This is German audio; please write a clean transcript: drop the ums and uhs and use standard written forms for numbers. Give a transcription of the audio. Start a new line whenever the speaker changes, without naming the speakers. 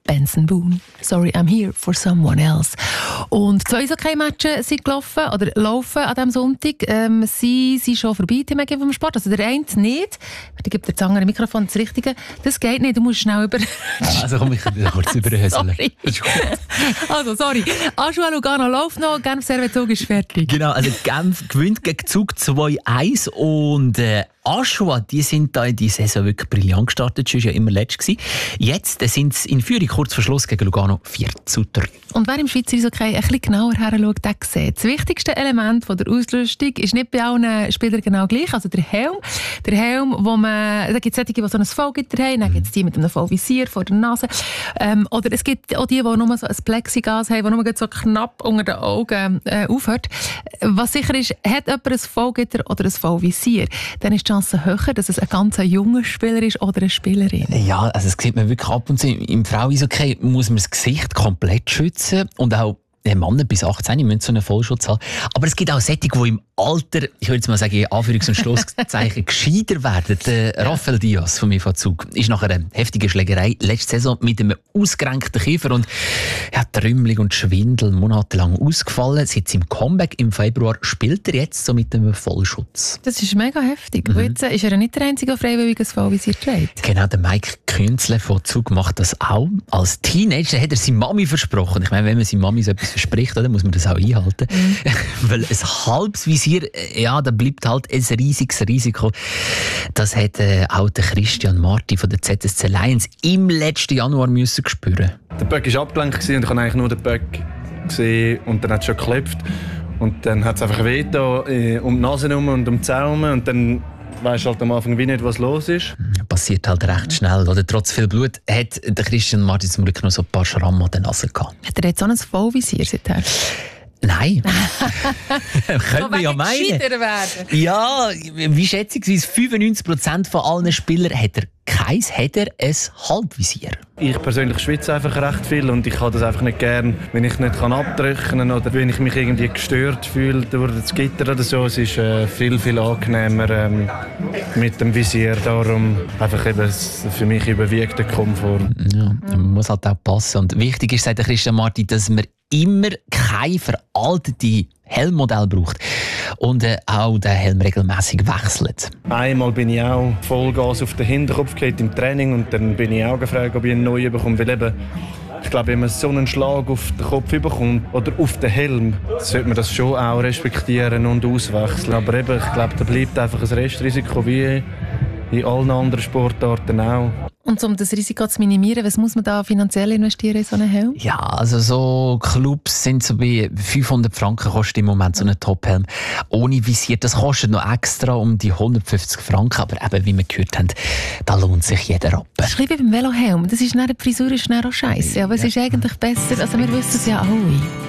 Benson Boone. Sorry, I'm here for someone else. Und 2 Eishockey-Matches sind gelaufen, oder laufen an diesem Sonntag. Sie sind schon vorbei, Team vom Sport. Also der eine nicht. Ich gebe dir das andere Mikrofon, das Richtige. Das geht nicht, du musst schnell über...
Also komm, ich kann kurz überhöseln.
Also, sorry. Aschua Lugano läuft noch, Genf Servet-Zug ist fertig.
Genau, also Genf gewinnt gegen Zug 2-1 und Aschua, die sind da in die Saison wirklich brillant gestartet. Das war ja immer letzt gewesen. Jetzt sind sie in Führung, kurz vor Schluss gegen Lugano 4-3.
Und wer im Schweizer Eishockey ein bisschen genauer heranschaut, der sieht, das wichtigste Element von der Ausrüstung ist nicht bei allen Spielern genau gleich. Also der Helm. Der Helm, wo man, da gibt es solche, die so ein Vollgitter haben, dann gibt es die mit einem Vollvisier vor der Nase. Oder es gibt auch die nur so ein Plexigas haben, die nur so knapp unter den Augen aufhört. Was sicher ist, hat jemand ein Vollgitter oder ein Vollvisier, dann ist die Chance höher, dass es ein ganz junger Spieler ist oder eine Spielerin.
Ja, also das sieht man wirklich ab und zu. Im Frau-Eishockey muss man das Gesicht komplett schützen und auch Männer bis 18 müssen so einen Vollschutz haben. Aber es gibt auch solche, die im Alter, ich würde jetzt mal sagen, in Anführungs- und Schlusszeichen, gescheiter werden. Der Rafael Diaz vom EV Zug ist nach einer heftigen Schlägerei letzte Saison mit einem ausgerenkten Kiefer und Trümmelig und Schwindel monatelang ausgefallen. Seit seinem Comeback im Februar spielt er jetzt so mit einem Vollschutz.
Das ist mega heftig. Jetzt ist er nicht der einzige, der freiwillig ein Vollvisier trägt.
Genau, der Mike Künzle von Zug macht das auch. Als Teenager hat er seine Mami versprochen. Ich meine, wenn man seine Mami so etwas verspricht, oder, muss man das auch einhalten. Weil ein halbes Visier, ja, da bleibt halt ein riesiges Risiko. Das hat auch der Christian Marti von der ZSC Lions im letzten Januar müssen spüren.
Der Böck war abgelenkt und ich habe eigentlich nur den Böck gesehen und dann hat es schon geklopft. Und dann hat es einfach weh da, um die Nase herum und um die Zähne und dann weisst halt am Anfang wie nicht, was los ist.
Passiert halt recht schnell. Oder? Trotz viel Blut hat der Christian Martin zum Glück noch so ein paar Schrammen an der Nase gehabt.
Hat er jetzt auch ein Vollvisier seither?
Nein. Können wir ja meinen. Ja, wie schätzungsweise 95% von allen Spielern hat er keins, hat er ein Halbvisier.
Ich persönlich schwitze einfach recht viel und ich habe das einfach nicht gern, wenn ich nicht abdrücken kann oder wenn ich mich irgendwie gestört fühle durch das Gitter oder so. Es ist viel, viel angenehmer mit dem Visier. Darum einfach eben für mich überwiegt der Komfort.
Ja, man muss halt auch passen. Und wichtig ist, sagt der Christian Martin, dass man immer kein veraltetes Helmmodell braucht und auch den Helm regelmäßig wechselt.
Einmal bin ich auch Vollgas auf den Hinterkopf gehabt im Training und dann bin ich auch gefragt, ob ich einen neuen bekomme. Weil eben, ich glaube, wenn man so einen Schlag auf den Kopf bekommt oder auf den Helm, sollte man das schon auch respektieren und auswechseln. Aber eben, ich glaube, da bleibt einfach ein Restrisiko wie in allen anderen Sportarten auch.
Und um das Risiko zu minimieren, was muss man da finanziell investieren in so einen Helm?
Ja, also so Clubs sind so bei 500 Franken kostet im Moment so ein Top-Helm. Ohne Visier, das kostet noch extra um die 150 Franken. Aber eben, wie wir gehört haben, da lohnt sich jeder ab.
Das ist wie beim Velohelm. Das ist die Frisur ist auch scheiße. Aber es ist eigentlich besser, also wir wissen es ja alle.